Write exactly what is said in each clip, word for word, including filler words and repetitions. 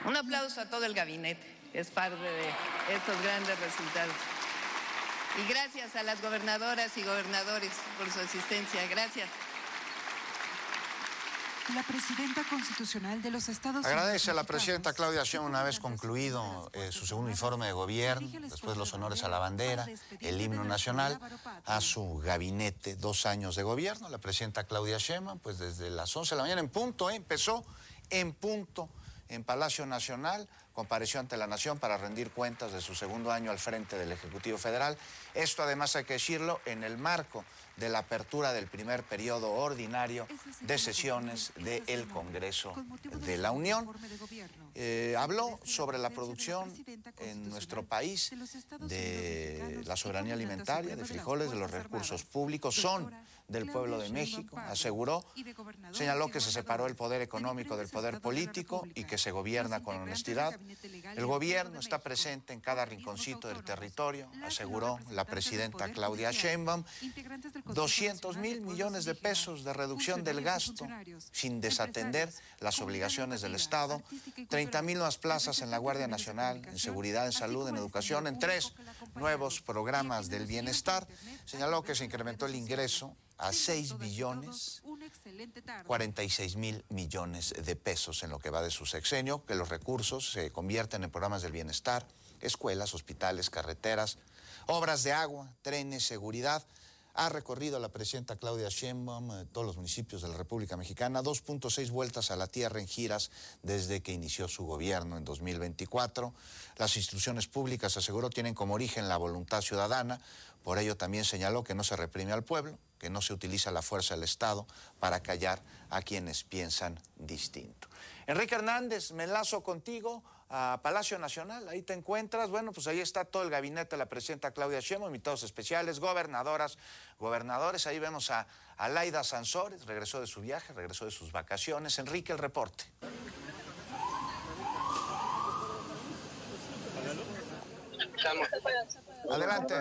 Un aplauso a todo el gabinete, es parte de estos grandes resultados. Y gracias a las gobernadoras y gobernadores por su asistencia. Gracias. La presidenta constitucional de los Estados Agradece Unidos. a la presidenta Claudia Sheinbaum, una vez concluido eh, su segundo informe de gobierno, después los honores a la bandera, el himno nacional, a su gabinete, dos años de gobierno. La presidenta Claudia Sheinbaum, pues desde las once de la mañana en punto, eh, empezó en punto en Palacio Nacional, compareció ante la Nación para rendir cuentas de su segundo año al frente del Ejecutivo Federal. Esto, además, hay que decirlo, en el marco de la apertura del primer periodo ordinario de sesiones del Congreso de la Unión. Eh, habló sobre la producción en nuestro país de la soberanía alimentaria, de frijoles, de los recursos públicos, son del pueblo de México, aseguró, señaló que se separó el poder económico del poder político y que se gobierna con honestidad. El gobierno está presente en cada rinconcito del territorio, aseguró la presidenta Claudia Sheinbaum. doscientos mil millones de pesos de reducción del gasto sin desatender las obligaciones del Estado, treinta mil nuevas plazas en la Guardia Nacional, en seguridad, en salud, en educación, en tres nuevos programas del bienestar. Señaló que se incrementó el ingreso a seis billones cuarenta y seis mil millones de pesos en lo que va de su sexenio, que los recursos se convierten en programas del bienestar, escuelas, hospitales, carreteras, obras de agua, trenes, seguridad. Ha recorrido la presidenta Claudia Sheinbaum eh, todos los municipios de la República Mexicana, dos punto seis vueltas a la tierra en giras desde que inició su gobierno en dos mil veinticuatro. Las instituciones públicas, aseguró, tienen como origen la voluntad ciudadana. Por ello también señaló que no se reprime al pueblo, que no se utiliza la fuerza del Estado para callar a quienes piensan distinto. Enrique Hernández, me enlazo contigo a Palacio Nacional, ahí te encuentras. Bueno, pues ahí está todo el gabinete de la presidenta Claudia Sheinbaum, invitados especiales, gobernadoras, gobernadores. Ahí vemos a, a Laida Sansores, regresó de su viaje, regresó de sus vacaciones. Enrique, el reporte. Adelante.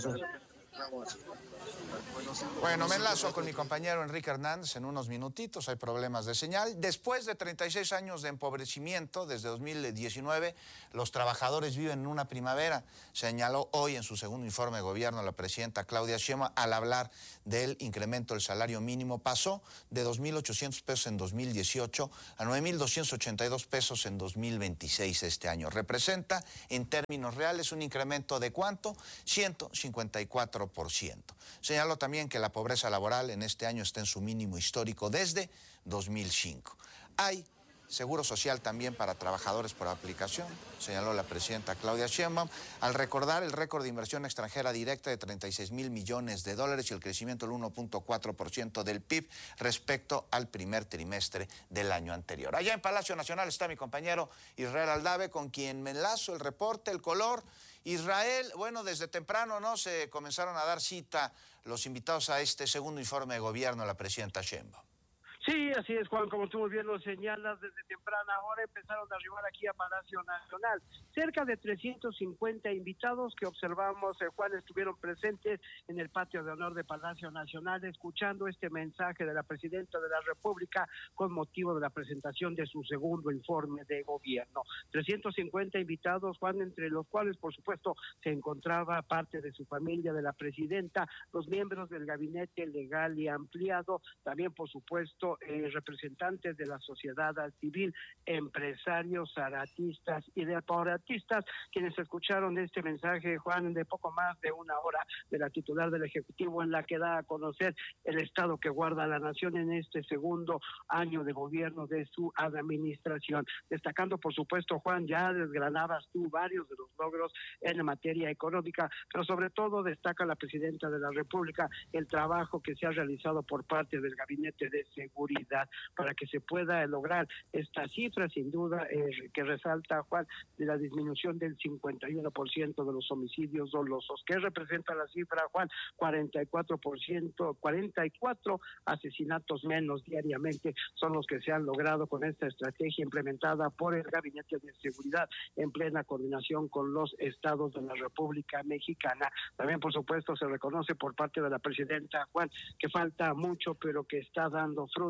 Bueno, me enlazo con mi compañero Enrique Hernández en unos minutitos, hay problemas de señal. Después de treinta y seis años de empobrecimiento, desde dos mil diecinueve, los trabajadores viven en una primavera, señaló hoy en su segundo informe de gobierno la presidenta Claudia Sheinbaum al hablar del incremento del salario mínimo. Pasó de dos mil ochocientos pesos en dos mil dieciocho a nueve mil doscientos ochenta y dos pesos en dos mil veintiséis este año. Representa en términos reales un incremento de ¿cuánto? ciento cincuenta y cuatro por ciento. Señaló también que la pobreza laboral en este año está en su mínimo histórico desde dos mil cinco. Hay seguro social también para trabajadores por aplicación, señaló la presidenta Claudia Sheinbaum, al recordar el récord de inversión extranjera directa de treinta y seis mil millones de dólares y el crecimiento del uno punto cuatro por ciento del P I B respecto al primer trimestre del año anterior. Allá en Palacio Nacional está mi compañero Israel Aldave, con quien me enlazo el reporte, el color. Israel, bueno, desde temprano, ¿no?, se comenzaron a dar cita los invitados a este segundo informe de gobierno de la presidenta Sheinbaum. Sí, así es, Juan, como tú muy bien lo señalas, desde temprana hora empezaron a arribar aquí a Palacio Nacional. Cerca de trescientos cincuenta invitados que observamos, eh, Juan, estuvieron presentes en el patio de honor de Palacio Nacional, escuchando este mensaje de la presidenta de la República con motivo de la presentación de su segundo informe de gobierno. trescientos cincuenta invitados, Juan, entre los cuales, por supuesto, se encontraba parte de su familia, de la presidenta, los miembros del gabinete legal y ampliado, también, por supuesto, Eh, representantes de la sociedad civil, empresarios, artistas y deportistas, quienes escucharon este mensaje, Juan, de poco más de una hora de la titular del Ejecutivo, en la que da a conocer el estado que guarda la nación en este segundo año de gobierno de su administración. Destacando, por supuesto, Juan, ya desgranabas tú varios de los logros en materia económica, pero sobre todo destaca la presidenta de la República el trabajo que se ha realizado por parte del Gabinete de Seguridad para que se pueda lograr esta cifra, sin duda, eh, que resalta, Juan, de la disminución del cincuenta y uno por ciento de los homicidios dolosos. ¿Qué representa la cifra, Juan? cuarenta y cuatro por ciento, cuarenta y cuatro asesinatos menos diariamente son los que se han logrado con esta estrategia implementada por el Gabinete de Seguridad en plena coordinación con los estados de la República Mexicana. También, por supuesto, se reconoce por parte de la presidenta, Juan, que falta mucho, pero que está dando fruto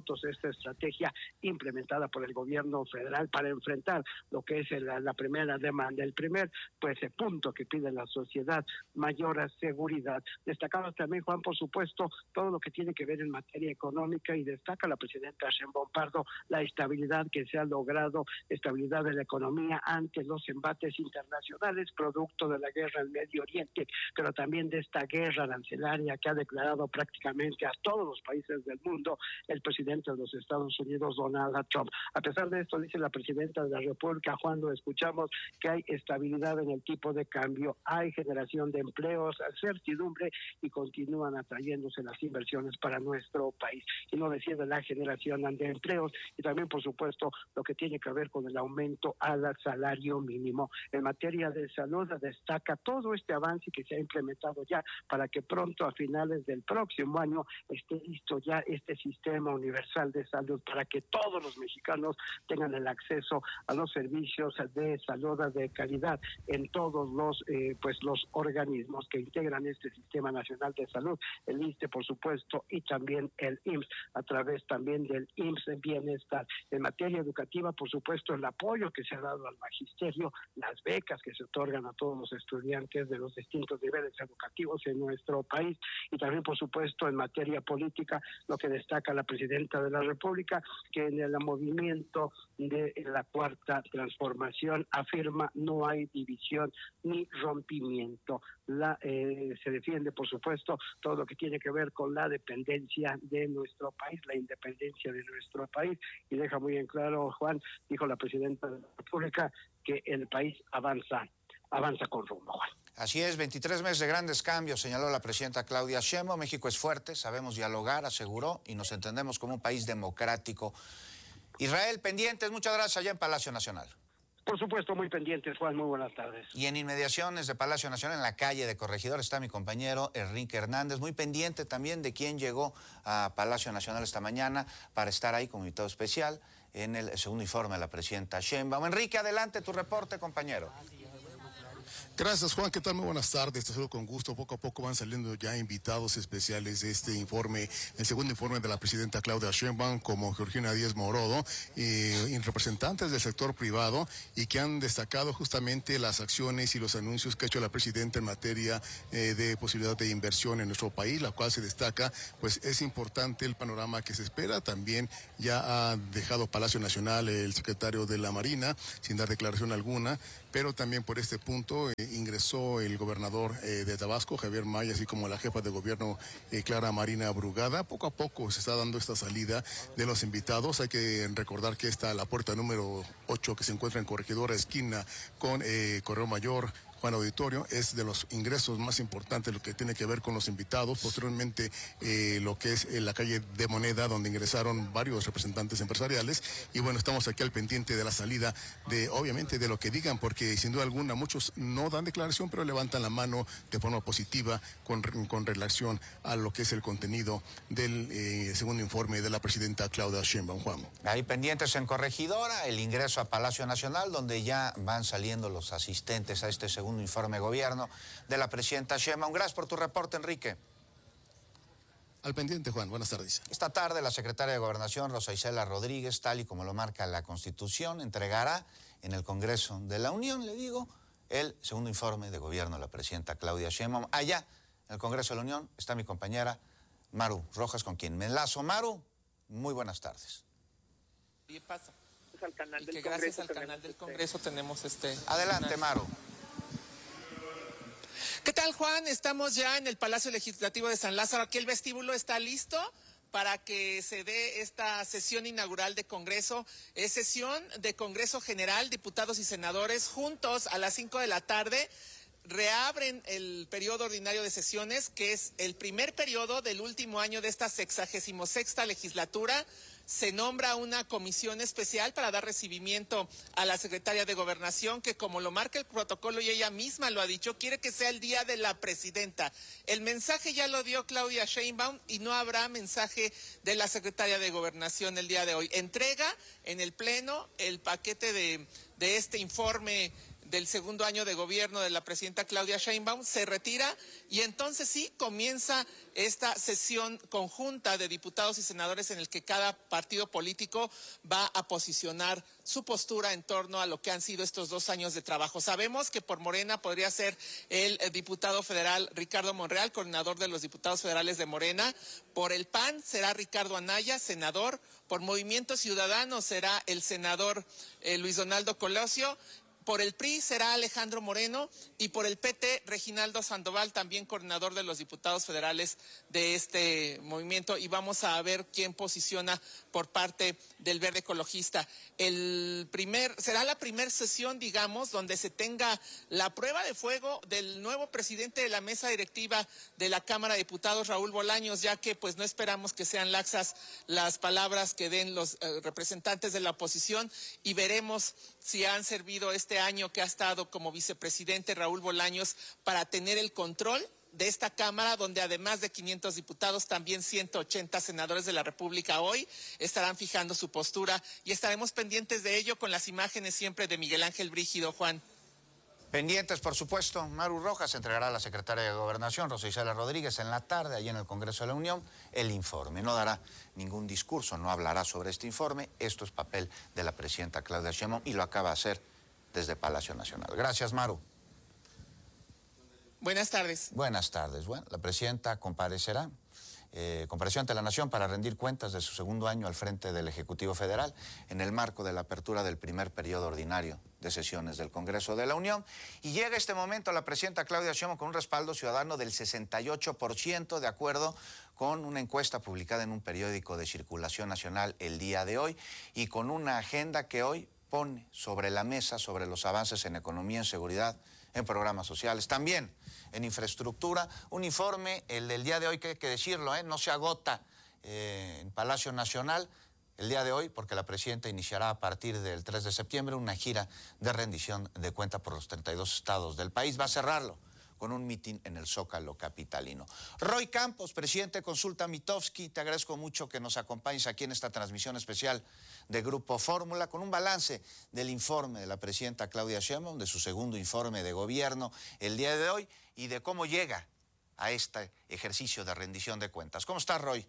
frutos esta estrategia implementada por el gobierno federal para enfrentar lo que es la, la primera demanda, el primer pues el punto que pide la sociedad, mayor seguridad. Destacamos también, Juan, por supuesto, todo lo que tiene que ver en materia económica, y destaca la presidenta Sheinbaum Pardo la estabilidad que se ha logrado, estabilidad de la economía ante los embates internacionales producto de la guerra en Medio Oriente, pero también de esta guerra arancelaria que ha declarado prácticamente a todos los países del mundo el presidente de los Estados Unidos, Donald Trump. A pesar de esto, dice la presidenta de la República, Juan, lo escuchamos, que hay estabilidad en el tipo de cambio, hay generación de empleos, certidumbre, y continúan atrayéndose las inversiones para nuestro país. Y no decir de la generación de empleos, y también, por supuesto, lo que tiene que ver con el aumento al salario mínimo. En materia de salud, destaca todo este avance que se ha implementado ya para que pronto, a finales del próximo año, esté listo ya este sistema universal de salud para que todos los mexicanos tengan el acceso a los servicios de salud de calidad en todos los eh, pues los organismos que integran este sistema nacional de salud, el I S S S T E, por supuesto, y también el I M S S, a través también del I M S S Bienestar. En materia educativa, por supuesto, el apoyo que se ha dado al magisterio, las becas que se otorgan a todos los estudiantes de los distintos niveles educativos en nuestro país, y también, por supuesto, en materia política, lo que destaca la presidenta de la República, que en el movimiento de la Cuarta Transformación afirma no hay división ni rompimiento. La, eh, se defiende, por supuesto, todo lo que tiene que ver con la dependencia de nuestro país, la independencia de nuestro país, y deja muy en claro, Juan, dijo la presidenta de la República, que el país avanza, avanza con rumbo, Juan. Así es, veintitrés meses de grandes cambios, señaló la presidenta Claudia Sheinbaum. México es fuerte, sabemos dialogar, aseguró, y nos entendemos como un país democrático. Israel, pendientes, muchas gracias allá en Palacio Nacional. Por supuesto, muy pendientes, Juan, muy buenas tardes. Y en inmediaciones de Palacio Nacional, en la calle de Corregidor, está mi compañero Enrique Hernández, muy pendiente también de quién llegó a Palacio Nacional esta mañana para estar ahí como invitado especial en el segundo informe de la presidenta Sheinbaum. Enrique, adelante tu reporte, compañero. Gracias, Juan. ¿Qué tal? Muy buenas tardes. Te saludo con gusto. Poco a poco van saliendo ya invitados especiales de este informe, el segundo informe de la presidenta Claudia Sheinbaum, como Georgina Díaz Morodo, y representantes del sector privado, y que han destacado justamente las acciones y los anuncios que ha hecho la presidenta en materia eh, de posibilidad de inversión en nuestro país, la cual se destaca, pues es importante el panorama que se espera. También ya ha dejado Palacio Nacional el secretario de la Marina, sin dar declaración alguna, pero también por este punto eh, ingresó el gobernador eh, de Tabasco, Javier May, así como la jefa de gobierno, eh, Clara Marina Brugada. Poco a poco se está dando esta salida de los invitados. Hay que recordar que está la puerta número ocho, que se encuentra en Corregidora, esquina con eh, Correo Mayor, Juan Auditorio, es de los ingresos más importantes, lo que tiene que ver con los invitados. Posteriormente, eh, lo que es eh, la calle de Moneda, donde ingresaron varios representantes empresariales. Y bueno, estamos aquí al pendiente de la salida, de obviamente de lo que digan, porque sin duda alguna muchos no dan declaración, pero levantan la mano de forma positiva con, con relación a lo que es el contenido del eh, segundo informe de la presidenta Claudia Sheinbaum. Juan. Ahí pendientes en Corregidora, el ingreso a Palacio Nacional, donde ya van saliendo los asistentes a este segundo informe de gobierno de la presidenta Sheinbaum. Gracias por tu reporte, Enrique. Al pendiente, Juan. Buenas tardes. Esta tarde la secretaria de Gobernación, Rosa Isela Rodríguez, tal y como lo marca la Constitución, entregará en el Congreso de la Unión, le digo, el segundo informe de gobierno de la presidenta Claudia Sheinbaum. Allá, en el Congreso de la Unión, está mi compañera Maru Rojas, con quien me enlazo. Maru, muy buenas tardes. ¿Qué pasa? Al canal y del que Congreso gracias al canal del Congreso este... tenemos este... Adelante, Maru. ¿Qué tal, Juan? Estamos ya en el Palacio Legislativo de San Lázaro. Aquí el vestíbulo está listo para que se dé esta sesión inaugural de Congreso. Es sesión de Congreso General, diputados y senadores juntos a las cinco de la tarde. Reabren el periodo ordinario de sesiones, que es el primer periodo del último año de esta sexagésimo sexta legislatura. Se nombra una comisión especial para dar recibimiento a la secretaria de Gobernación, que como lo marca el protocolo y ella misma lo ha dicho, quiere que sea el día de la presidenta. El mensaje ya lo dio Claudia Sheinbaum y no habrá mensaje de la secretaria de Gobernación el día de hoy. Entrega en el Pleno el paquete de, de este informe del segundo año de gobierno de la presidenta Claudia Sheinbaum, se retira y entonces sí comienza esta sesión conjunta de diputados y senadores en el que cada partido político va a posicionar su postura en torno a lo que han sido estos dos años de trabajo. Sabemos que por Morena podría ser el diputado federal Ricardo Monreal, coordinador de los diputados federales de Morena. Por el P A N será Ricardo Anaya, senador. Por Movimiento Ciudadano será el senador eh, Luis Donaldo Colosio. Por el P R I será Alejandro Moreno y por el P T Reginaldo Sandoval, también coordinador de los diputados federales de este movimiento, y vamos a ver quién posiciona por parte del Verde Ecologista. El primer, será la primera sesión, digamos, donde se tenga la prueba de fuego del nuevo presidente de la mesa directiva de la Cámara de Diputados, Raúl Bolaños, ya que pues no esperamos que sean laxas las palabras que den los eh, representantes de la oposición, y veremos si han servido este año que ha estado como vicepresidente Raúl Bolaños para tener el control de esta Cámara, donde además de quinientos diputados, también ciento ochenta senadores de la República hoy estarán fijando su postura, y estaremos pendientes de ello con las imágenes siempre de Miguel Ángel Brígido. Juan. Pendientes, por supuesto. Maru Rojas entregará a la secretaria de Gobernación, Rosa Isela Rodríguez, en la tarde, allí en el Congreso de la Unión, el informe. No dará ningún discurso, no hablará sobre este informe. Esto es papel de la presidenta Claudia Sheinbaum y lo acaba de hacer desde Palacio Nacional. Gracias, Maru. Buenas tardes. Buenas tardes. Bueno, la presidenta comparecerá. Eh, compareció ante la Nación para rendir cuentas de su segundo año al frente del Ejecutivo Federal en el marco de la apertura del primer periodo ordinario de sesiones del Congreso de la Unión. Y llega este momento la presidenta Claudia Sheinbaum con un respaldo ciudadano del sesenta y ocho por ciento, de acuerdo con una encuesta publicada en un periódico de circulación nacional el día de hoy, y con una agenda que hoy pone sobre la mesa sobre los avances en economía, en seguridad, en programas sociales, también en infraestructura. Un informe, el del día de hoy, que hay que decirlo, ¿eh? no se agota eh, en Palacio Nacional el día de hoy, porque la presidenta iniciará a partir del tres de septiembre una gira de rendición de cuenta por los treinta y dos estados del país. Va a cerrarlo con un mitin en el Zócalo capitalino. Roy Campos, presidente de Consulta Mitofsky, te agradezco mucho que nos acompañes aquí en esta transmisión especial de Grupo Fórmula, con un balance del informe de la presidenta Claudia Sheinbaum, de su segundo informe de gobierno el día de hoy, y de cómo llega a este ejercicio de rendición de cuentas. ¿Cómo estás, Roy?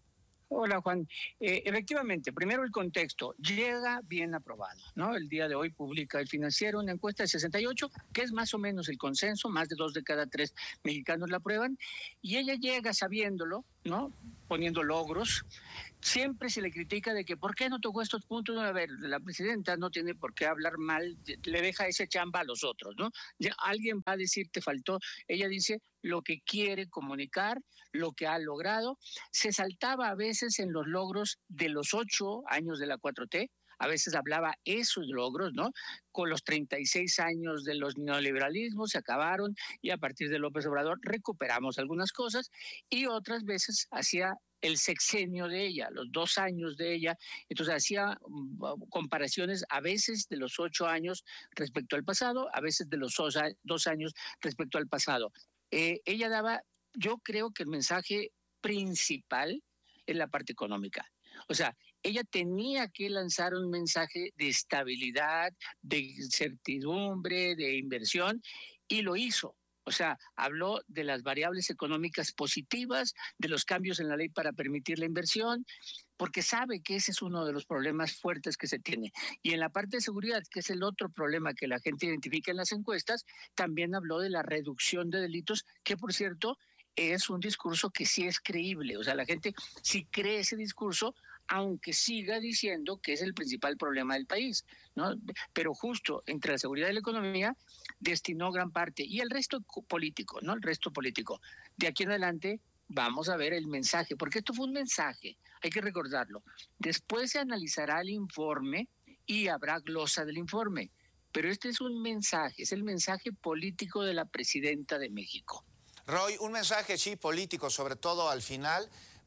Hola, Juan. Eh, efectivamente, primero el contexto. Llega bien aprobado, ¿no? El día de hoy publica El Financiero una encuesta de sesenta y ocho, que es más o menos el consenso, más de dos de cada tres mexicanos la aprueban, y ella llega sabiéndolo, ¿no? Poniendo logros. Siempre se le critica de que ¿por qué no tocó estos puntos? A ver, la presidenta no tiene por qué hablar mal, le deja ese chamba a los otros, ¿no? Ya alguien va a decir te faltó. Ella dice lo que quiere comunicar, lo que ha logrado. Se saltaba a veces en los logros de los ocho años de la cuatro T, a veces hablaba esos logros, ¿no? Con los treinta y seis años de los neoliberalismos se acabaron, y a partir de López Obrador recuperamos algunas cosas, y otras veces hacía el sexenio de ella, los dos años de ella. Entonces hacía um, comparaciones a veces de los ocho años respecto al pasado, a veces de los dos años respecto al pasado. Eh, ella daba, yo creo que el mensaje principal es la parte económica. O sea, ella tenía que lanzar un mensaje de estabilidad, de certidumbre, de inversión, y lo hizo. O sea, habló de las variables económicas positivas, de los cambios en la ley para permitir la inversión, porque sabe que ese es uno de los problemas fuertes que se tiene. Y en la parte de seguridad, que es el otro problema que la gente identifica en las encuestas, también habló de la reducción de delitos, que por cierto es un discurso que sí es creíble. O sea, la gente sí cree ese discurso, aunque siga diciendo que es el principal problema del país, ¿no? Pero justo entre la seguridad y la economía destinó gran parte, y el resto político, ¿no? El resto político. De aquí en adelante vamos a ver el mensaje, porque esto fue un mensaje, hay que recordarlo. Después se analizará el informe y habrá glosa del informe, pero este es un mensaje, es el mensaje político de la presidenta de México. Roy, un mensaje, sí, político, sobre todo al final,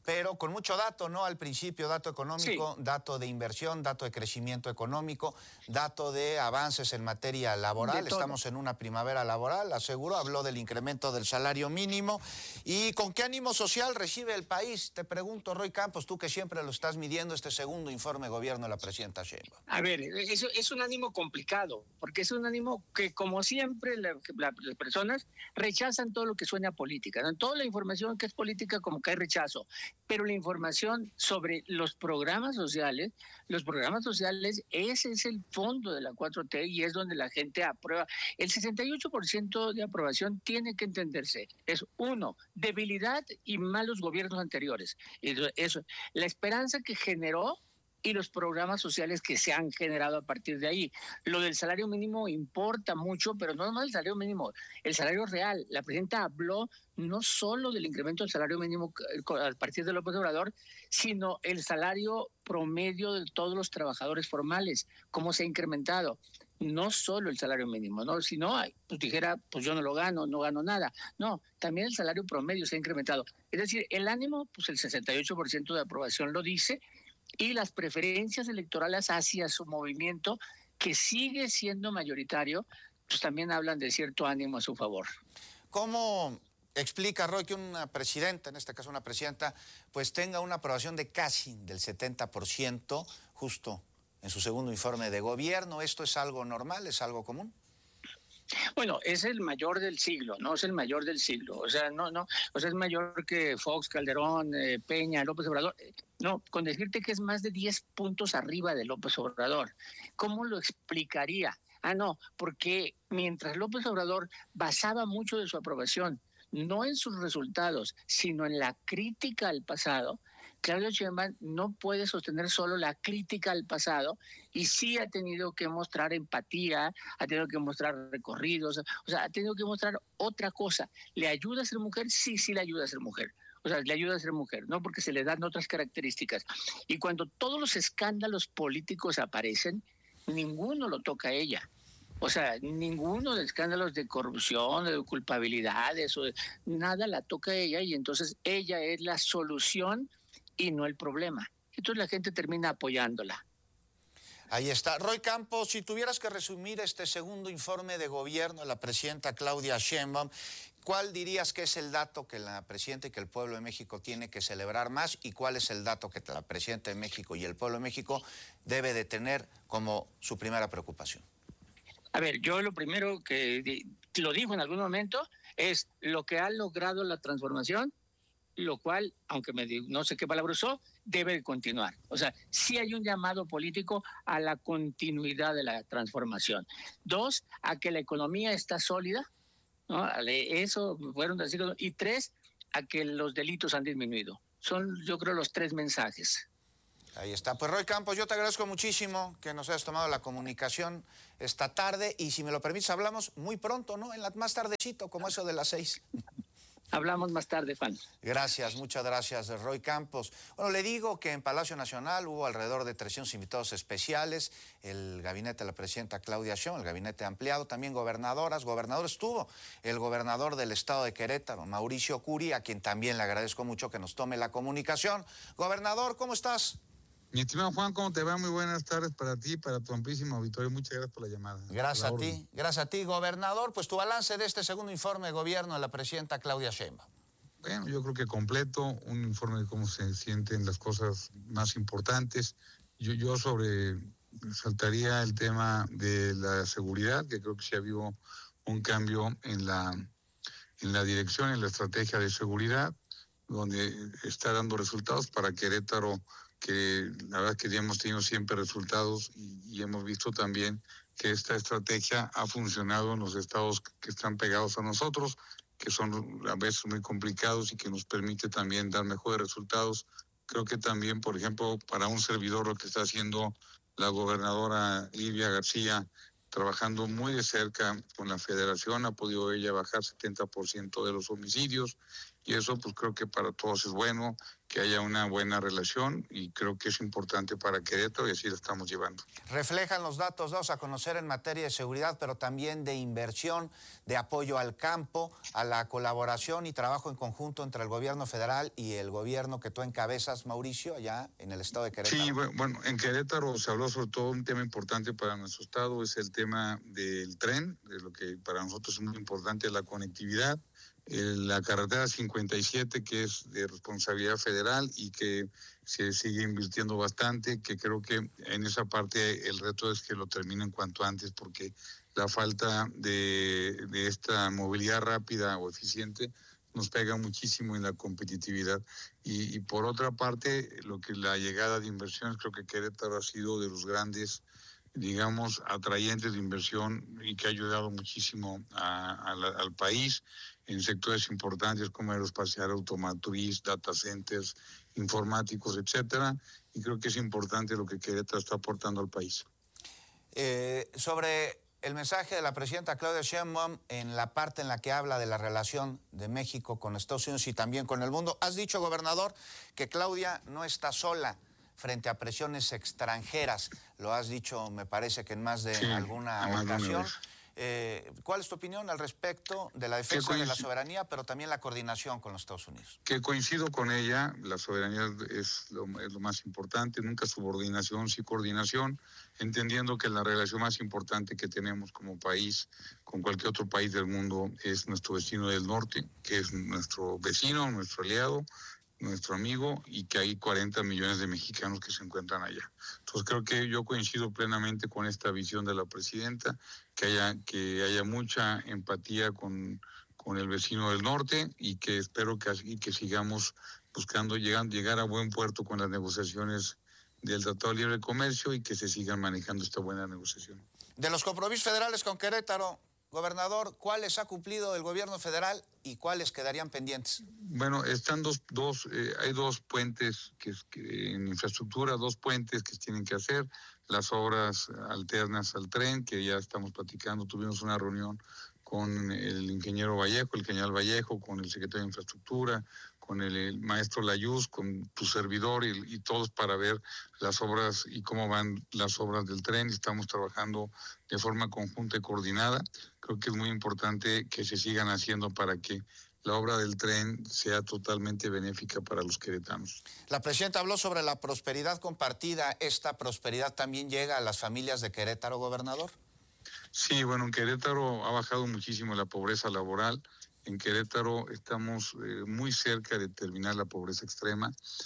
pero con mucho dato, ¿no? Al principio, dato económico, sí. Dato de inversión, dato de crecimiento económico, dato de avances en materia laboral. Estamos en una primavera laboral, aseguró, habló del incremento del salario mínimo. ¿Y con qué ánimo social recibe el país? Te pregunto, Roy Campos, tú que siempre lo estás midiendo, este segundo informe de gobierno de la presidenta Sheinbaum. A ver, es, es un ánimo complicado, porque es un ánimo que, como siempre, la, la, las personas rechazan todo lo que suena a política, ¿no? Toda la información que es política como que hay rechazo. Pero la información sobre los programas sociales, los programas sociales, ese es el fondo de la cuatro T y es donde la gente aprueba. El sesenta y ocho por ciento de aprobación tiene que entenderse. Es uno, debilidad y malos gobiernos anteriores. Eso, la esperanza que generó y los programas sociales que se han generado a partir de ahí. Lo del salario mínimo importa mucho, pero no nomás el salario mínimo, el salario real. La presidenta habló no solo del incremento del salario mínimo a partir de López Obrador, sino el salario promedio de todos los trabajadores formales, cómo se ha incrementado. No solo el salario mínimo, ¿no? Si no, pues dijera, pues yo no lo gano, no gano nada. No, también el salario promedio se ha incrementado. Es decir, el ánimo, pues el sesenta y ocho por ciento de aprobación lo dice, y las preferencias electorales hacia su movimiento, que sigue siendo mayoritario, pues también hablan de cierto ánimo a su favor. ¿Cómo explica, Roy, que una presidenta, en este caso una presidenta, pues tenga una aprobación de casi del setenta por ciento justo en su segundo informe de gobierno? ¿Esto es algo normal, es algo común? Bueno, es el mayor del siglo, ¿no? Es el mayor del siglo. O sea, no, no, o sea, es mayor que Fox, Calderón, eh, Peña, López Obrador. No, con decirte que es más de diez puntos arriba de López Obrador. ¿Cómo lo explicaría? Ah, no, porque mientras López Obrador basaba mucho de su aprobación, no en sus resultados, sino en la crítica al pasado, Claudia Sheinbaum no puede sostener solo la crítica al pasado y sí ha tenido que mostrar empatía, ha tenido que mostrar recorridos, o sea, ha tenido que mostrar otra cosa. ¿Le ayuda a ser mujer? Sí, sí le ayuda a ser mujer. O sea, le ayuda a ser mujer, ¿no? Porque se le dan otras características. Y cuando todos los escándalos políticos aparecen, ninguno lo toca a ella. O sea, ninguno de escándalos de corrupción, de culpabilidades, o de, nada la toca a ella y entonces ella es la solución y no el problema. Entonces la gente termina apoyándola. Ahí está. Roy Campos, si tuvieras que resumir este segundo informe de gobierno de la presidenta Claudia Sheinbaum, ¿cuál dirías que es el dato que la presidenta y que el pueblo de México tiene que celebrar más? ¿Y cuál es el dato que la presidenta de México y el pueblo de México debe de tener como su primera preocupación? A ver, yo lo primero que lo dijo en algún momento es lo que ha logrado la transformación, lo cual, aunque me no sé qué palabra usó, debe de continuar. O sea, sí hay un llamado político a la continuidad de la transformación. Dos, a que la economía está sólida, ¿no? Eso fueron así. Y tres, a que los delitos han disminuido. Son, yo creo, los tres mensajes. Ahí está. Pues Roy Campos, yo te agradezco muchísimo que nos hayas tomado la comunicación esta tarde y si me lo permites hablamos muy pronto, ¿no? En la, más tardecito, como eso de las seis. Hablamos más tarde, Juan. Gracias, muchas gracias, Roy Campos. Bueno, le digo que en Palacio Nacional hubo alrededor de trescientos invitados especiales, el gabinete de la presidenta Claudia Sheinbaum, el gabinete ampliado, también gobernadoras, gobernadores estuvo el gobernador del estado de Querétaro, Mauricio Curi, a quien también le agradezco mucho que nos tome la comunicación. Gobernador, ¿cómo estás? Mi estimado Juan, ¿cómo te va? Muy buenas tardes para ti y para tu amplísimo auditorio. Muchas gracias por la llamada. Gracias a ti, gracias a ti, gobernador. Pues tu balance de este segundo informe de gobierno de la presidenta Claudia Sheinbaum. Bueno, yo creo que completo, un informe de cómo se sienten las cosas más importantes. Yo, yo sobre, saltaría el tema de la seguridad, que creo que sí ha habido un cambio en la, en la dirección, en la estrategia de seguridad, donde está dando resultados para Querétaro, que la verdad que ya hemos tenido siempre resultados y, y hemos visto también que esta estrategia ha funcionado en los estados que están pegados a nosotros, que son a veces muy complicados y que nos permite también dar mejores resultados. Creo que también, por ejemplo, para un servidor lo que está haciendo la gobernadora Livia García, trabajando muy de cerca con la federación, ha podido ella bajar setenta por ciento de los homicidios y eso pues creo que para todos es bueno, que haya una buena relación y creo que es importante para Querétaro y así lo estamos llevando. Reflejan los datos dados a conocer en materia de seguridad, pero también de inversión, de apoyo al campo, a la colaboración y trabajo en conjunto entre el gobierno federal y el gobierno que tú encabezas, Mauricio, allá en el estado de Querétaro. Sí, bueno, en Querétaro se habló sobre todo un tema importante para nuestro estado, es el tema del tren, de lo que para nosotros es muy importante, la conectividad. La carretera cincuenta y siete, que es de responsabilidad federal y que se sigue invirtiendo bastante, que creo que en esa parte el reto es que lo terminen cuanto antes, porque la falta de, de esta movilidad rápida o eficiente nos pega muchísimo en la competitividad. Y, y por otra parte, lo que la llegada de inversiones, creo que Querétaro ha sido de los grandes, digamos, atrayentes de inversión y que ha ayudado muchísimo a, a la, al país en sectores importantes como aeroespacial, automotriz, data centers, informáticos, etcétera. Y creo que es importante lo que Querétaro está aportando al país. Eh, sobre el mensaje de la presidenta Claudia Sheinbaum en la parte en la que habla de la relación de México con Estados Unidos y también con el mundo, has dicho, gobernador, que Claudia no está sola frente a presiones extranjeras. Lo has dicho, me parece que en más de sí, alguna ocasión. Eh, ¿Cuál es tu opinión al respecto de la defensa de la soberanía, pero también la coordinación con los Estados Unidos? Que coincido con ella, la soberanía es lo, es lo más importante, nunca subordinación, sí coordinación, entendiendo que la relación más importante que tenemos como país con cualquier otro país del mundo es nuestro vecino del norte, que es nuestro vecino, nuestro aliado, nuestro amigo, y que hay cuarenta millones de mexicanos que se encuentran allá. Entonces creo que yo coincido plenamente con esta visión de la presidenta, que haya, que haya mucha empatía con, con el vecino del norte y que espero que, y que sigamos buscando llegar, llegar a buen puerto con las negociaciones del Tratado de Libre Comercio y que se sigan manejando esta buena negociación. De los compromisos federales con Querétaro, gobernador, ¿cuáles ha cumplido el gobierno federal y cuáles quedarían pendientes? Bueno, están dos, dos eh, hay dos puentes que, que en infraestructura, dos puentes que se tienen que hacer, las obras alternas al tren, que ya estamos platicando, tuvimos una reunión con el ingeniero Vallejo, el general Vallejo, con el secretario de Infraestructura, con el, el maestro Layuz, con tu servidor y, y todos para ver las obras y cómo van las obras del tren. Estamos trabajando de forma conjunta y coordinada. Creo que es muy importante que se sigan haciendo para que la obra del tren sea totalmente benéfica para los queretanos. La presidenta habló sobre la prosperidad compartida. ¿Esta prosperidad también llega a las familias de Querétaro, gobernador? Sí, bueno, en Querétaro ha bajado muchísimo la pobreza laboral. En Querétaro estamos eh, muy cerca de terminar la pobreza extrema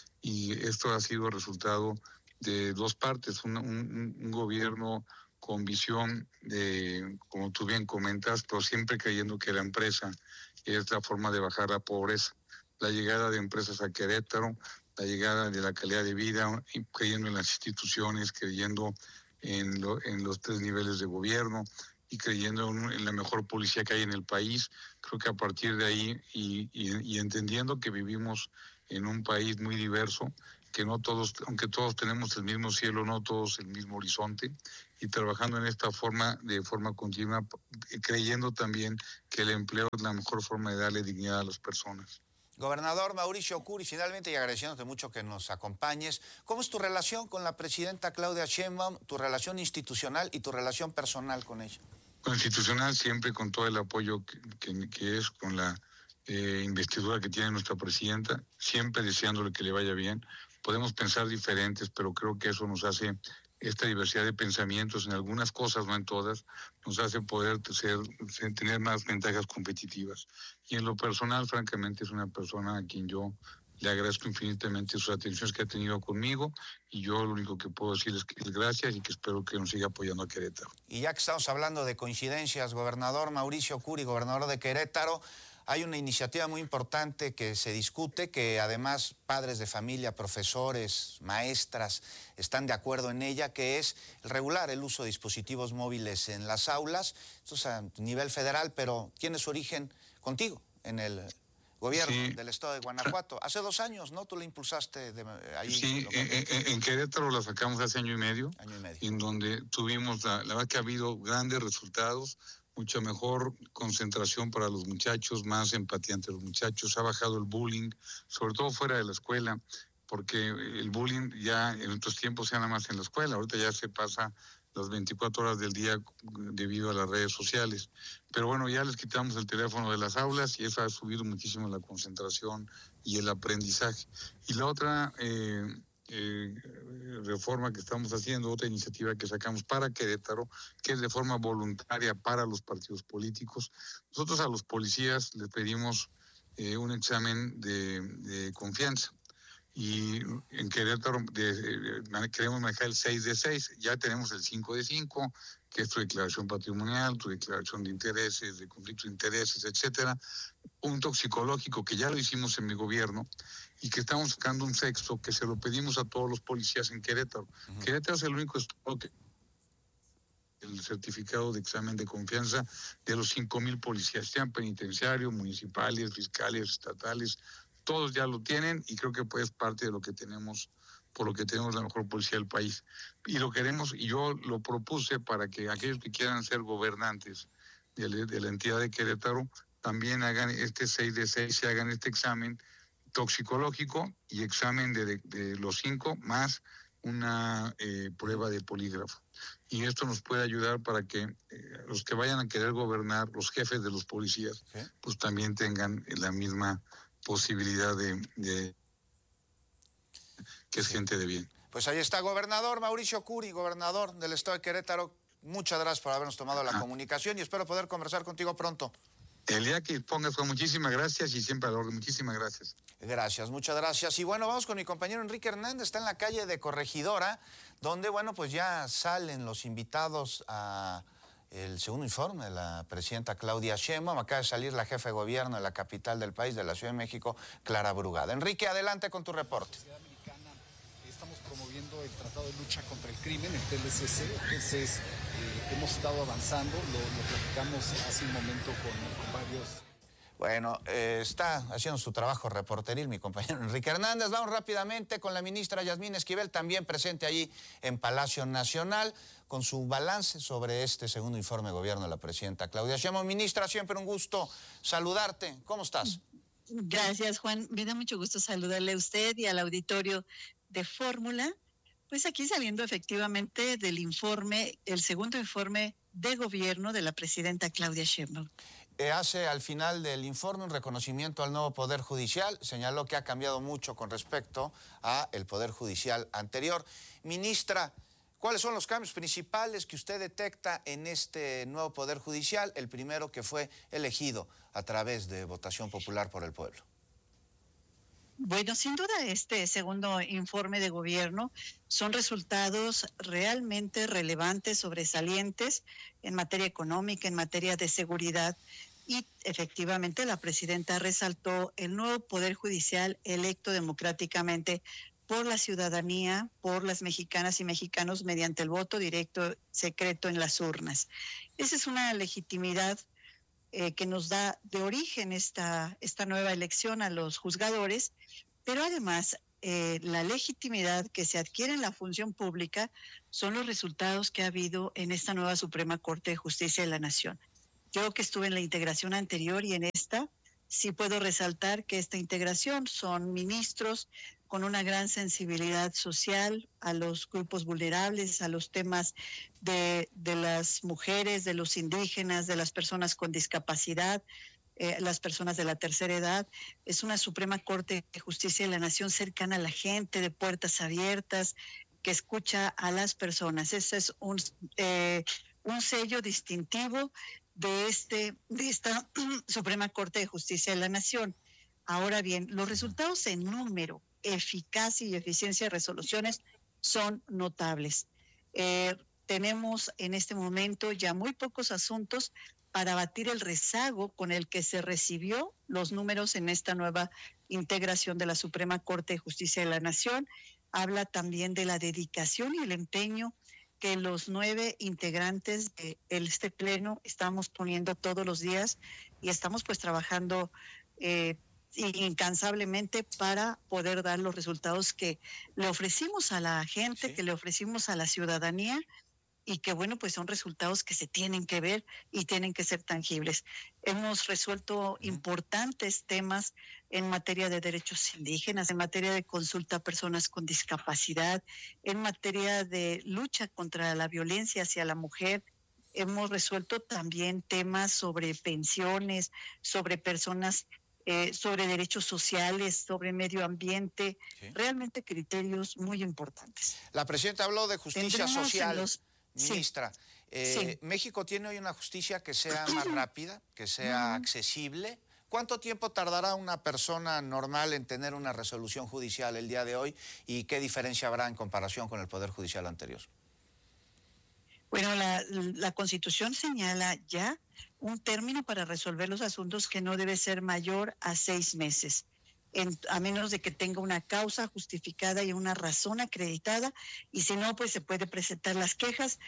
y esto ha sido resultado de dos partes. Un, un, un gobierno con visión de, como tú bien comentas, pero siempre creyendo que la empresa es la forma de bajar la pobreza. La llegada de empresas a Querétaro, la llegada de la calidad de vida, creyendo en las instituciones, creyendo en, lo, en los tres niveles de gobierno y creyendo en la mejor policía que hay en el país. Creo que a partir de ahí y, y, y entendiendo que vivimos en un país muy diverso, que no todos, aunque todos tenemos el mismo cielo, no todos el mismo horizonte, y trabajando en esta forma, de forma continua, creyendo también que el empleo es la mejor forma de darle dignidad a las personas. Gobernador Mauricio Curi, finalmente, y agradeciéndote mucho que nos acompañes, ¿cómo es tu relación con la presidenta Claudia Sheinbaum, tu relación institucional y tu relación personal con ella? Institucional, siempre con todo el apoyo que, que, que es, con la eh, investidura que tiene nuestra presidenta, siempre deseándole que le vaya bien. Podemos pensar diferentes, pero creo que eso nos hace, esta diversidad de pensamientos en algunas cosas, no en todas, nos hace poder ser, tener más ventajas competitivas. Y en lo personal, francamente, es una persona a quien yo le agradezco infinitamente sus atenciones que ha tenido conmigo, y yo lo único que puedo decir es que es gracias y que espero que nos siga apoyando a Querétaro. Y ya que estamos hablando de coincidencias, gobernador Mauricio Curi, gobernador de Querétaro, hay una iniciativa muy importante que se discute, que además padres de familia, profesores, maestras están de acuerdo en ella, que es el regular el uso de dispositivos móviles en las aulas. Esto es a nivel federal, pero tiene su origen contigo en el gobierno sí. del estado de Guanajuato. Hace dos años, ¿no? Tú lo impulsaste de ahí. Sí, en, en Querétaro lo sacamos hace año y medio. Año y medio. En donde tuvimos, la, la verdad que ha habido grandes resultados, mucha mejor concentración para los muchachos, más empatía entre los muchachos, ha bajado el bullying, sobre todo fuera de la escuela, porque el bullying ya en otros tiempos era nada más en la escuela, ahorita ya se pasa las veinticuatro horas del día debido a las redes sociales. Pero bueno, ya les quitamos el teléfono de las aulas y eso ha subido muchísimo la concentración y el aprendizaje. Y la otra eh, eh, reforma que estamos haciendo, otra iniciativa que sacamos para Querétaro, que es de forma voluntaria para los partidos políticos. Nosotros a los policías les pedimos eh, un examen de, de confianza. Y en Querétaro de, de, queremos manejar el seis de seis, ya tenemos el cinco de cinco, que es tu declaración patrimonial, tu declaración de intereses, de conflicto de intereses, etcétera. Un toxicológico que ya lo hicimos en mi gobierno y que estamos sacando un sexto que se lo pedimos a todos los policías en Querétaro. Uh-huh. Querétaro es el único estado que el certificado de examen de confianza de los cinco mil policías, sean penitenciarios, municipales, fiscales, estatales. Todos ya lo tienen y creo que pues es parte de lo que tenemos, por lo que tenemos la mejor policía del país. Y lo queremos, y yo lo propuse para que aquellos que quieran ser gobernantes de la, de la entidad de Querétaro también hagan este seis de seis, se hagan este examen toxicológico y examen de, de, de los cinco más una eh, prueba de polígrafo. Y esto nos puede ayudar para que eh, los que vayan a querer gobernar, los jefes de los policías, ¿sí? Pues también tengan la misma posibilidad de, de que es sí. gente de bien. Pues ahí está, gobernador Mauricio Curi, gobernador del estado de Querétaro. Muchas gracias por habernos tomado la ah. comunicación y espero poder conversar contigo pronto. El día que pongas, con muchísimas gracias y siempre al orden. Muchísimas gracias. Gracias, muchas gracias. Y bueno, vamos con mi compañero Enrique Hernández, está en la calle de Corregidora, donde, bueno, pues ya salen los invitados a el segundo informe de la presidenta Claudia Sheinbaum. Acaba de salir la jefa de gobierno de la capital del país, de la Ciudad de México, Clara Brugada. Enrique, adelante con tu reporte. Estamos promoviendo el Tratado de Lucha contra el Crimen, el T L C C, entonces eh, hemos estado avanzando, lo, lo platicamos hace un momento con, con varios... Bueno, eh, está haciendo su trabajo reporteril mi compañero Enrique Hernández. Vamos rápidamente con la ministra Yasmín Esquivel, también presente allí en Palacio Nacional, con su balance sobre este segundo informe de gobierno de la presidenta Claudia Sheinbaum. Ministra, siempre un gusto saludarte. ¿Cómo estás? Gracias, Juan. Me da mucho gusto saludarle a usted y al auditorio de Fórmula. Pues aquí saliendo efectivamente del informe, el segundo informe de gobierno de la presidenta Claudia Sheinbaum. Eh, hace al final del informe un reconocimiento al nuevo Poder Judicial, señaló que ha cambiado mucho con respecto al Poder Judicial anterior. Ministra, ¿cuáles son los cambios principales que usted detecta en este nuevo Poder Judicial, el primero que fue elegido a través de votación popular por el pueblo? Bueno, sin duda este segundo informe de gobierno son resultados realmente relevantes, sobresalientes en materia económica, en materia de seguridad. Y efectivamente la presidenta resaltó el nuevo Poder Judicial electo democráticamente por la ciudadanía, por las mexicanas y mexicanos mediante el voto directo secreto en las urnas. Esa es una legitimidad eh, que nos da de origen esta, esta nueva elección a los juzgadores, pero además eh, la legitimidad que se adquiere en la función pública son los resultados que ha habido en esta nueva Suprema Corte de Justicia de la Nación. Yo que estuve en la integración anterior y en esta, sí puedo resaltar que esta integración son ministros con una gran sensibilidad social a los grupos vulnerables, a los temas de, de las mujeres, de los indígenas, de las personas con discapacidad, eh, las personas de la tercera edad. Es una Suprema Corte de Justicia de la Nación cercana a la gente, de puertas abiertas, que escucha a las personas. Ese es un, eh, un sello distintivo de, este, de esta Suprema Corte de Justicia de la Nación. Ahora bien, los resultados en número, eficacia y eficiencia de resoluciones son notables. Eh, tenemos en este momento ya muy pocos asuntos para batir el rezago con el que se recibió los números en esta nueva integración de la Suprema Corte de Justicia de la Nación. Habla también de la dedicación y el empeño que los nueve integrantes de este pleno estamos poniendo todos los días y estamos pues trabajando eh, incansablemente para poder dar los resultados que le ofrecimos a la gente, sí. que le ofrecimos a la ciudadanía y que bueno, pues son resultados que se tienen que ver y tienen que ser tangibles. Hemos resuelto importantes temas en materia de derechos indígenas, en materia de consulta a personas con discapacidad, en materia de lucha contra la violencia hacia la mujer. Hemos resuelto también temas sobre pensiones, sobre personas, eh, sobre derechos sociales, sobre medio ambiente, sí. Realmente criterios muy importantes. La presidenta habló de justicia Tendremos social, los... ministra. Sí. Eh, sí. ¿México tiene hoy una justicia que sea más rápida, que sea accesible? ¿Cuánto tiempo tardará una persona normal en tener una resolución judicial el día de hoy y qué diferencia habrá en comparación con el Poder Judicial anterior? Bueno, la, la Constitución señala ya un término para resolver los asuntos que no debe ser mayor a seis meses, en, a menos de que tenga una causa justificada y una razón acreditada, y si no, pues se puede presentar las quejas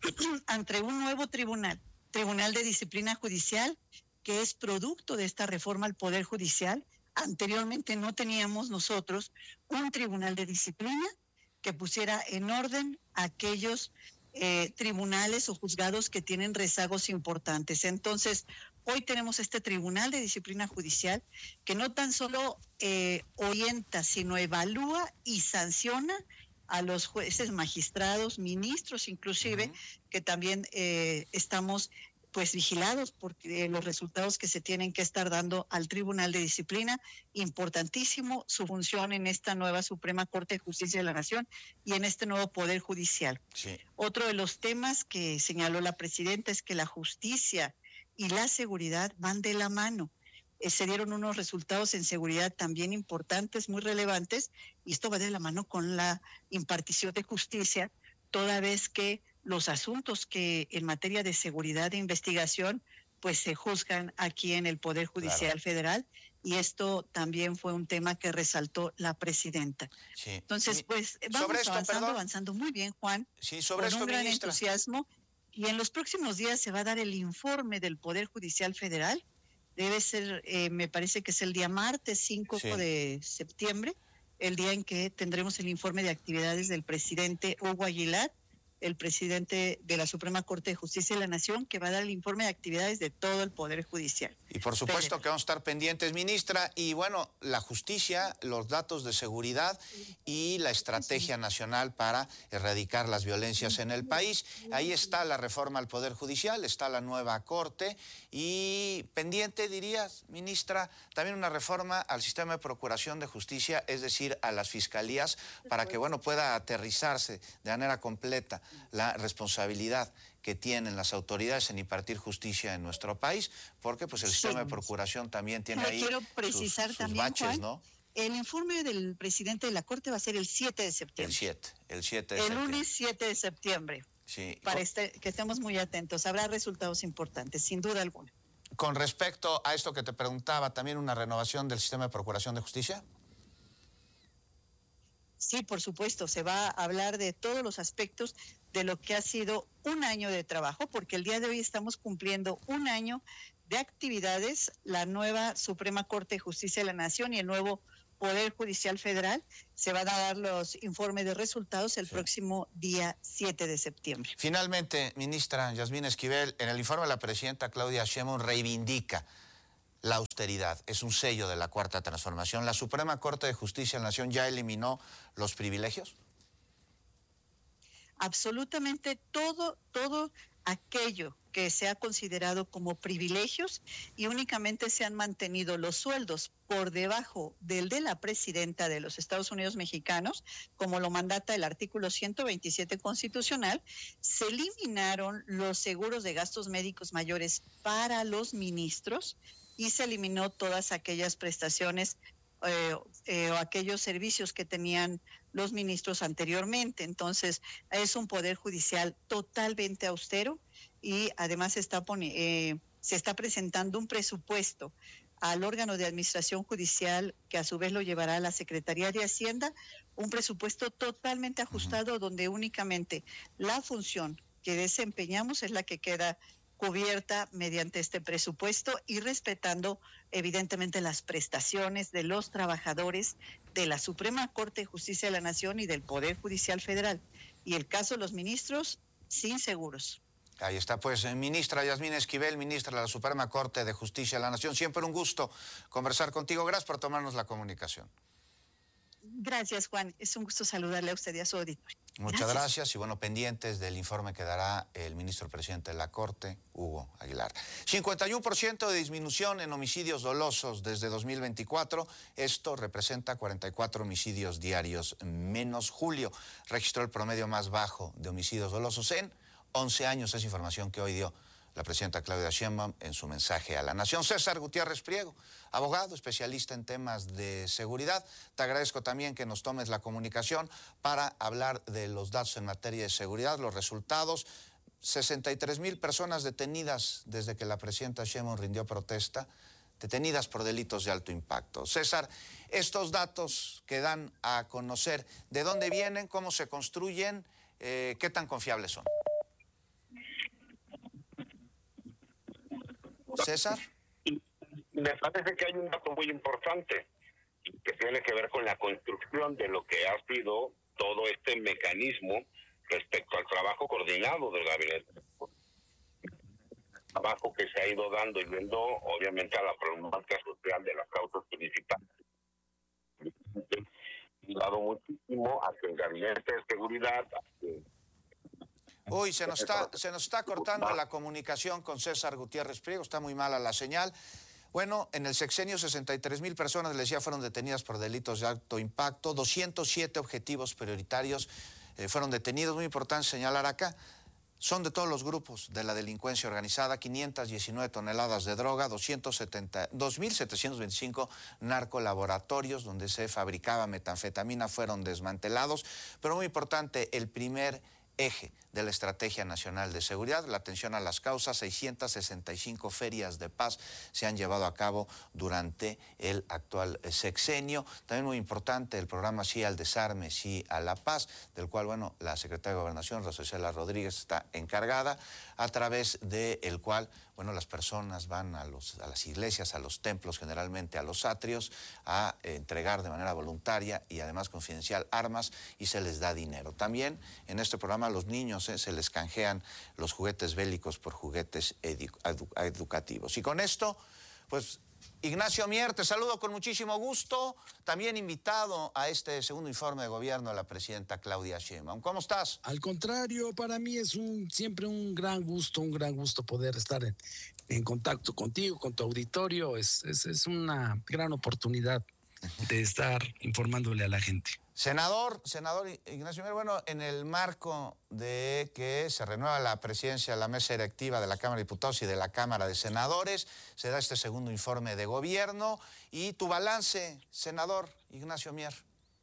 ante un nuevo tribunal, Tribunal de Disciplina Judicial, que es producto de esta reforma al Poder Judicial. Anteriormente no teníamos nosotros un Tribunal de Disciplina que pusiera en orden aquellos Eh, tribunales o juzgados que tienen rezagos importantes. Entonces, hoy tenemos este Tribunal de Disciplina Judicial que no tan solo eh, orienta, sino evalúa y sanciona a los jueces, magistrados, ministros inclusive, uh-huh. que también eh, estamos pues vigilados por eh, los resultados que se tienen que estar dando al Tribunal de Disciplina. Importantísimo su función en esta nueva Suprema Corte de Justicia de la Nación y en este nuevo Poder Judicial. Sí. Otro de los temas que señaló la presidenta es que la justicia y la seguridad van de la mano. Eh, se dieron unos resultados en seguridad también importantes, muy relevantes, y esto va de la mano con la impartición de justicia, toda vez que los asuntos que en materia de seguridad e investigación pues se juzgan aquí en el Poder Judicial claro. Federal, y esto también fue un tema que resaltó la presidenta. Sí. Entonces, pues vamos sobre esto, avanzando, perdón. avanzando muy bien, Juan, sí, sobre con esto, un gran ministra. entusiasmo, y en los próximos días se va a dar el informe del Poder Judicial Federal. Debe ser, eh, me parece que es el día martes cinco sí. de septiembre, el día en que tendremos el informe de actividades del presidente Hugo Aguilar, el presidente de la Suprema Corte de Justicia de la Nación, que va a dar el informe de actividades de todo el Poder Judicial. Y por supuesto que vamos a estar pendientes, ministra. Y bueno, la justicia, los datos de seguridad y la estrategia nacional para erradicar las violencias en el país. Ahí está la reforma al Poder Judicial, está la nueva Corte y pendiente, dirías, ministra, también una reforma al sistema de procuración de justicia, es decir, a las fiscalías, para que, bueno, pueda aterrizarse de manera completa la responsabilidad que tienen las autoridades en impartir justicia en nuestro país, porque pues el sí. sistema de procuración también tiene ahí quiero precisar sus, sus también, baches, Juan, ¿no? El informe del presidente de la Corte va a ser el siete de septiembre. El siete, el siete de el septiembre. El lunes siete de septiembre. Sí. Para este, que estemos muy atentos. Habrá resultados importantes, sin duda alguna. Con respecto a esto que te preguntaba, ¿también una renovación del sistema de procuración de justicia? Sí, por supuesto, se va a hablar de todos los aspectos de lo que ha sido un año de trabajo, porque el día de hoy estamos cumpliendo un año de actividades, la nueva Suprema Corte de Justicia de la Nación y el nuevo Poder Judicial Federal. Se van a dar los informes de resultados el sí. próximo día siete de septiembre. Finalmente, ministra Yasmín Esquivel, en el informe de la presidenta Claudia Sheinbaum reivindica la austeridad, es un sello de la Cuarta Transformación. ¿La Suprema Corte de Justicia de la Nación ya eliminó los privilegios? Absolutamente todo, todo aquello que se ha considerado como privilegios, y únicamente se han mantenido los sueldos por debajo del de la presidenta de los Estados Unidos mexicanos, como lo mandata el artículo ciento veintisiete constitucional. Se eliminaron los seguros de gastos médicos mayores para los ministros, y se eliminó todas aquellas prestaciones eh, eh, o aquellos servicios que tenían los ministros anteriormente. Entonces, es un poder judicial totalmente austero, y además está poni- eh, se está presentando un presupuesto al órgano de administración judicial, que a su vez lo llevará a la Secretaría de Hacienda, un presupuesto totalmente ajustado, uh-huh. donde únicamente la función que desempeñamos es la que queda cubierta mediante este presupuesto, y respetando evidentemente las prestaciones de los trabajadores de la Suprema Corte de Justicia de la Nación y del Poder Judicial Federal. Y el caso de los ministros sin seguros. Ahí está, pues, ministra Yasmín Esquivel, ministra de la Suprema Corte de Justicia de la Nación. Siempre un gusto conversar contigo. Gracias por tomarnos la comunicación. Gracias, Juan. Es un gusto saludarle a usted y a su auditorio. Muchas gracias. gracias y bueno, pendientes del informe que dará el ministro presidente de la Corte, Hugo Aguilar. cincuenta y uno por ciento de disminución en homicidios dolosos desde dos mil veinticuatro. Esto representa cuarenta y cuatro homicidios diarios menos. Julio registró el promedio más bajo de homicidios dolosos en once años. Es información que hoy dio la presidenta Claudia Sheinbaum en su mensaje a la Nación. César Gutiérrez Priego, abogado, especialista en temas de seguridad. Te agradezco también que nos tomes la comunicación para hablar de los datos en materia de seguridad, los resultados. sesenta y tres mil personas detenidas desde que la presidenta Sheinbaum rindió protesta, detenidas por delitos de alto impacto. César, estos datos que dan a conocer, ¿de dónde vienen, cómo se construyen, eh, qué tan confiables son? César. Me parece que hay un dato muy importante que tiene que ver con la construcción de lo que ha sido todo este mecanismo respecto al trabajo coordinado del gabinete. Trabajo que se ha ido dando y viendo obviamente a la problemática social de las causas principales. Y dado muchísimo a que el gabinete de seguridad... Uy, se nos está, se nos está cortando la comunicación con César Gutiérrez Priego, está muy mala la señal. Bueno, en el sexenio sesenta y tres mil personas, les decía, fueron detenidas por delitos de alto impacto, doscientos siete objetivos prioritarios eh, fueron detenidos. Muy importante señalar acá, son de todos los grupos de la delincuencia organizada, quinientas diecinueve toneladas de droga, doscientos setenta, dos mil setecientos veinticinco narcolaboratorios donde se fabricaba metanfetamina fueron desmantelados, pero muy importante, el primer eje de la Estrategia Nacional de Seguridad, la atención a las causas. Seiscientas sesenta y cinco ferias de paz se han llevado a cabo durante el actual sexenio. También muy importante el programa Sí al Desarme, Sí a la Paz, del cual, bueno, la secretaria de Gobernación, Rosa Isela Rodríguez, está encargada, a través del cual, bueno, las personas van a, los, a las iglesias, a los templos, generalmente a los atrios, a eh, entregar de manera voluntaria y además confidencial armas y se les da dinero. También en este programa a los niños eh, se les canjean los juguetes bélicos por juguetes edu edu educativos. Y con esto, pues, Ignacio Mier, te saludo con muchísimo gusto, también invitado a este segundo informe de gobierno de la presidenta Claudia Sheinbaum. ¿Cómo estás? Al contrario, para mí es un siempre un gran gusto, un gran gusto poder estar en, en contacto contigo, con tu auditorio. Es, es, es una gran oportunidad de estar informándole a la gente. Senador, senador Ignacio Mier, bueno, en el marco de que se renueva la presidencia de la mesa directiva de la Cámara de Diputados y de la Cámara de Senadores, se da este segundo informe de gobierno y tu balance, senador Ignacio Mier.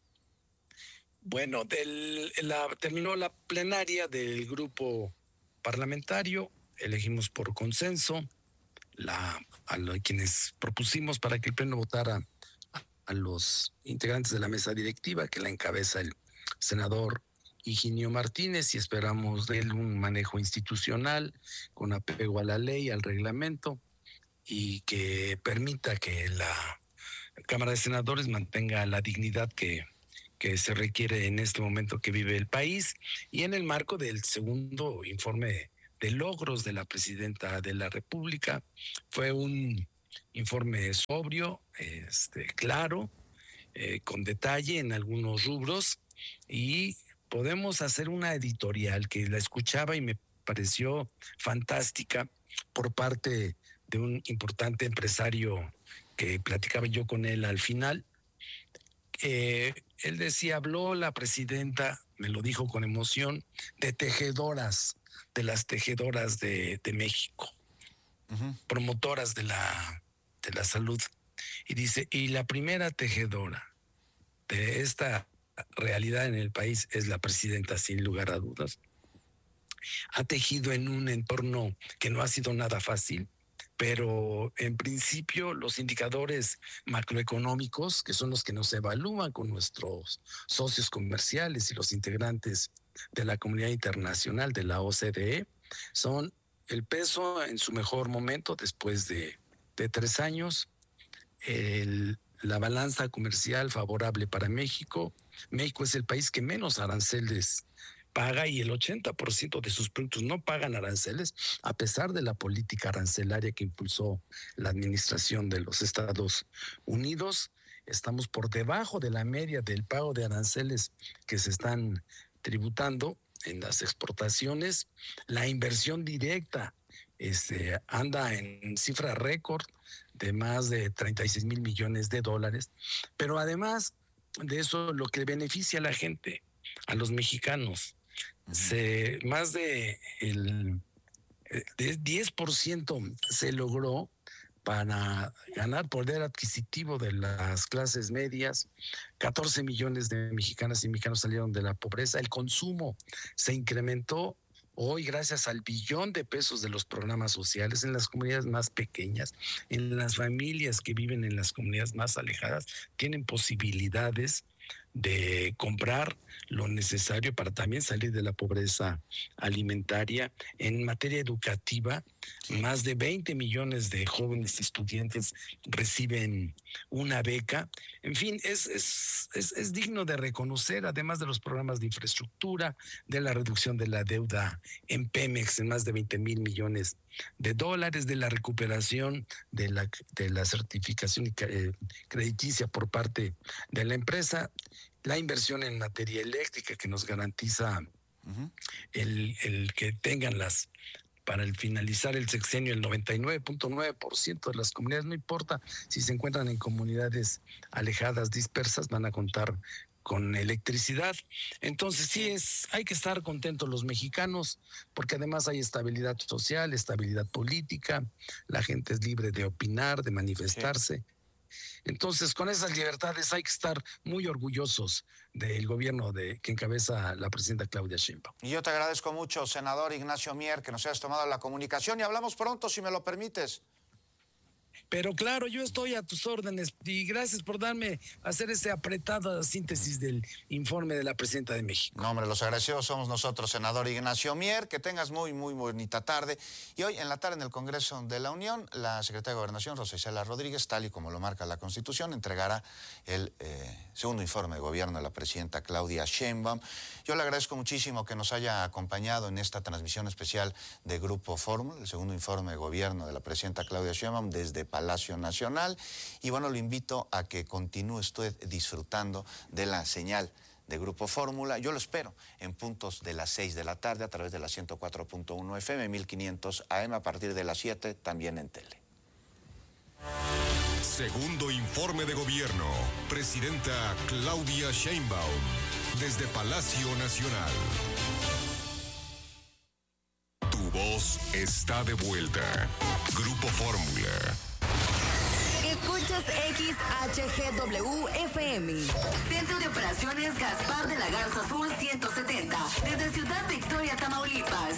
Bueno, del, la, terminó la plenaria del grupo parlamentario, elegimos por consenso la, a lo, quienes propusimos para que el pleno votara a los integrantes de la mesa directiva, que la encabeza el senador Higinio Martínez, y esperamos de él un manejo institucional con apego a la ley, al reglamento, y que permita que la Cámara de Senadores mantenga la dignidad que, que se requiere en este momento que vive el país, y en el marco del segundo informe de logros de la presidenta de la República. Fue un informe sobrio, este, claro, eh, con detalle en algunos rubros, y podemos hacer una editorial que la escuchaba y me pareció fantástica por parte de un importante empresario que platicaba yo con él al final. Eh, él decía, habló la presidenta, me lo dijo con emoción, de tejedoras, de las tejedoras de, de México, uh-huh. promotoras de la de la salud, y dice, y la primera tejedora de esta realidad en el país es la presidenta, sin lugar a dudas. Ha tejido en un entorno que no ha sido nada fácil, pero en principio los indicadores macroeconómicos, que son los que nos evalúan con nuestros socios comerciales y los integrantes de la comunidad internacional de la O C D E, son el peso en su mejor momento después de de tres años, el, la balanza comercial favorable para México. México es el país que menos aranceles paga y el ochenta por ciento de sus productos no pagan aranceles, a pesar de la política arancelaria que impulsó la administración de los Estados Unidos. Estamos por debajo de la media del pago de aranceles que se están tributando en las exportaciones. La inversión directa este, anda en cifra récord de más de treinta y seis mil millones de dólares, pero además de eso, lo que beneficia a la gente, a los mexicanos, se, más de el de diez por ciento se logró para ganar poder adquisitivo de las clases medias. catorce millones de mexicanas y mexicanos salieron de la pobreza. El consumo se incrementó hoy gracias al billón de pesos de los programas sociales en las comunidades más pequeñas, en las familias que viven en las comunidades más alejadas, tienen posibilidades de comprar lo necesario para también salir de la pobreza alimentaria. En materia educativa, más de veinte millones de jóvenes estudiantes reciben una beca. En fin, es, es, es, es digno de reconocer, además de los programas de infraestructura, de la reducción de la deuda en Pemex en más de veinte mil millones de dólares, de la recuperación de la, de la certificación crediticia por parte de la empresa, la inversión en materia eléctrica que nos garantiza uh-huh. el, el que tengan las, para el finalizar el sexenio, el noventa y nueve punto nueve por ciento de las comunidades, no importa si se encuentran en comunidades alejadas, dispersas, van a contar con electricidad. Entonces sí, es, hay que estar contentos los mexicanos, porque además hay estabilidad social, estabilidad política, la gente es libre de opinar, de manifestarse. Sí. Entonces, con esas libertades hay que estar muy orgullosos del gobierno de que encabeza la presidenta Claudia Sheinbaum. Y yo te agradezco mucho, senador Ignacio Mier, que nos hayas tomado la comunicación y hablamos pronto, si me lo permites. Pero claro, yo estoy a tus órdenes y gracias por darme a hacer esa apretada síntesis del informe de la presidenta de México. No, hombre, los agradecidos somos nosotros, senador Ignacio Mier. Que tengas muy, muy bonita tarde. Y hoy en la tarde en el Congreso de la Unión, la secretaria de Gobernación, Rosa Isela Rodríguez, tal y como lo marca la Constitución, entregará el eh, segundo informe de gobierno de la presidenta Claudia Sheinbaum. Yo le agradezco muchísimo que nos haya acompañado en esta transmisión especial de Grupo Fórmula, el segundo informe de gobierno de la presidenta Claudia Sheinbaum desde Palacio Nacional. Y bueno, lo invito a que continúe usted disfrutando de la señal de Grupo Fórmula. Yo lo espero en puntos de las seis de la tarde a través de la ciento cuatro punto uno F M, mil quinientos A M, a partir de las siete también en tele. Segundo informe de gobierno. Presidenta Claudia Sheinbaum desde Palacio Nacional. Tu voz está de vuelta. Grupo Fórmula. Escuchas X H G W F M. Centro de Operaciones Gaspar de la Garza Sur ciento setenta. Desde Ciudad Victoria, Tamaulipas.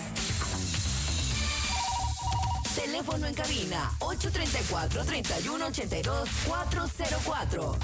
Teléfono en cabina ocho tres cuatro, tres uno ocho dos, cuatro cero cuatro.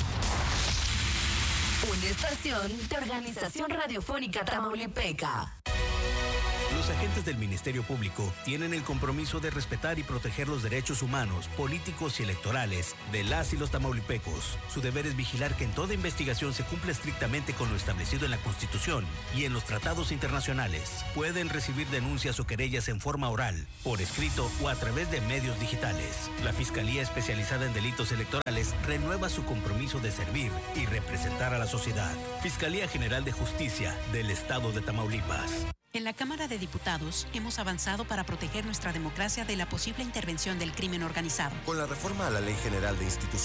Una estación de Organización Radiofónica Tamaulipeca. Los agentes del Ministerio Público tienen el compromiso de respetar y proteger los derechos humanos, políticos y electorales de las y los tamaulipecos. Su deber es vigilar que en toda investigación se cumpla estrictamente con lo establecido en la Constitución y en los tratados internacionales. Pueden recibir denuncias o querellas en forma oral, por escrito o a través de medios digitales. La Fiscalía Especializada en Delitos Electorales renueva su compromiso de servir y representar a la sociedad. Fiscalía General de Justicia del Estado de Tamaulipas. En la Cámara de Diputados hemos avanzado para proteger nuestra democracia de la posible intervención del crimen organizado. Con la reforma a la Ley General de Instituciones